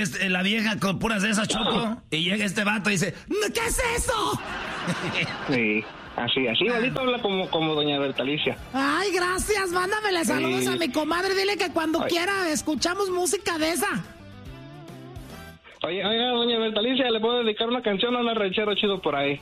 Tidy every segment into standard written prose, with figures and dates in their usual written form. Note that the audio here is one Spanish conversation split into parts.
la vieja con puras de esas, Choco, y llega este vato y dice, ¿qué es eso? Sí, así, igualito habla como doña Bertalicia. Ay, gracias, mándamele saludos a mi comadre, dile que cuando quiera escuchamos música de esa. Oiga, doña Bertalicia, ¿le puedo dedicar una canción a un ranchero chido por ahí?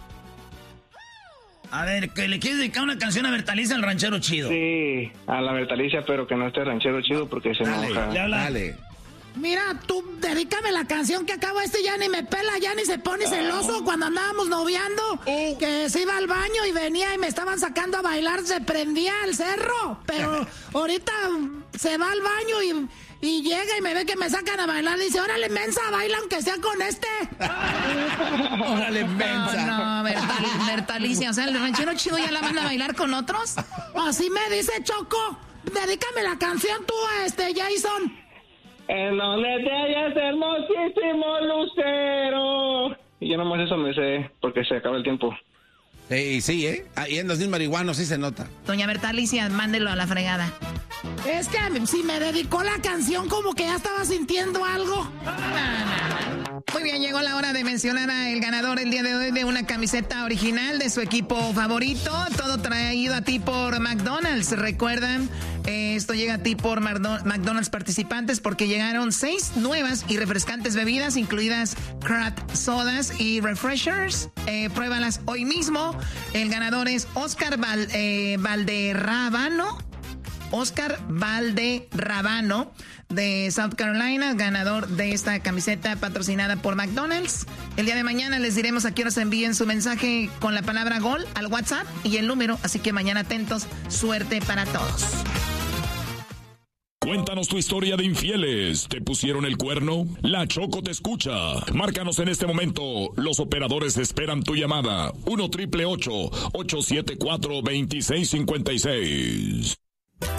A ver, que le quieres dedicar una canción a Bertalicia, al ranchero chido. Sí, a la Bertalicia, pero que no esté ranchero chido porque se enoja. Dale. Mira, tú dedícame la canción que acabo ya ni me pela, ya ni se pone celoso cuando andábamos noviando, que se iba al baño y venía y me estaban sacando a bailar, se prendía el cerro, pero ahorita se va al baño y llega y me ve que me sacan a bailar, dice, órale, mensa, baila aunque sea con este. Órale, mensa. No, Bertalicia, o sea, el ranchero chido ya la van a bailar con otros. Así me dice Choco, dedícame la canción tú a Jason. En donde te hallas, hermosísimo lucero. Y yo nomás eso me sé, porque se acaba el tiempo. Sí, ahí en 2000 marihuanos sí se nota. Doña Bertalicia, mándelo a la fregada. Es que si me dedicó la canción como que ya estaba sintiendo algo. Muy bien, llegó la hora de mencionar a el ganador el día de hoy de una camiseta original de su equipo favorito. Todo traído a ti por McDonald's. ¿Recuerdan? Esto llega a ti por McDonald's participantes porque llegaron 6 nuevas y refrescantes bebidas, incluidas craft sodas y refreshers. Pruébalas hoy mismo. El ganador es Oscar Valderrabano. Oscar Valderrabano de South Carolina, ganador de esta camiseta patrocinada por McDonald's. El día de mañana les diremos a qué hora se envíen su mensaje con la palabra gol al WhatsApp y el número, así que mañana atentos, suerte para todos. Cuéntanos tu historia de infieles. ¿Te pusieron el cuerno? La Choco te escucha. Márcanos en este momento. Los operadores esperan tu llamada. 1-888-874-2656.